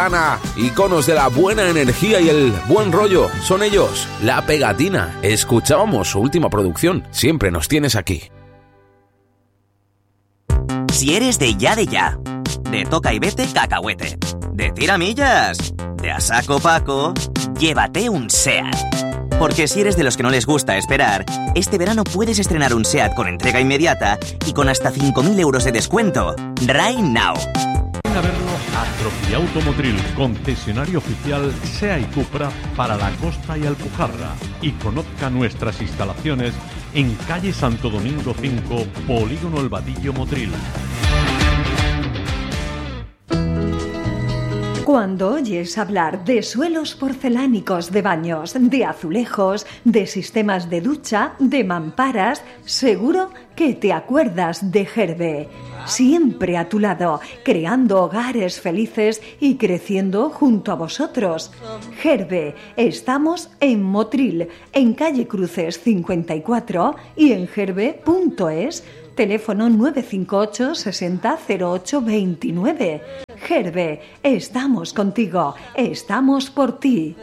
Ana, iconos de la buena energía y el buen rollo, son ellos, La Pegatina. Escuchábamos su última producción, Siempre nos tienes aquí. Si eres de ya, de toca y vete cacahuete, de tiramillas, de a saco Paco, llévate un SEAT. Porque si eres de los que no les gusta esperar, este verano puedes estrenar un SEAT con entrega inmediata y con hasta 5.000 euros de descuento. Right now. Ven a verlo a Troquiauto Motril, concesionario oficial SEA y Cupra para la Costa y Alpujarra. Y conozca nuestras instalaciones en calle Santo Domingo 5, Polígono El Vadillo, Motril. Cuando oyes hablar de suelos porcelánicos de baños, de azulejos, de sistemas de ducha, de mamparas, seguro que te acuerdas de Gerbe. Siempre a tu lado, creando hogares felices y creciendo junto a vosotros. Gerbe, estamos en Motril, en calle Cruces 54 y en gerbe.es. Teléfono 958 60 08 29. Gerbe, estamos contigo, estamos por ti.